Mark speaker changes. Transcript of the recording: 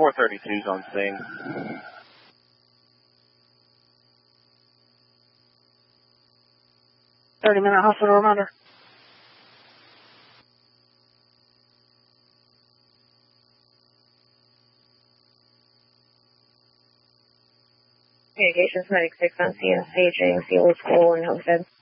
Speaker 1: 432's on scene.
Speaker 2: 30-minute hospital reminder. Communications Medic 6 on scene, staging, Old School, and Homestead.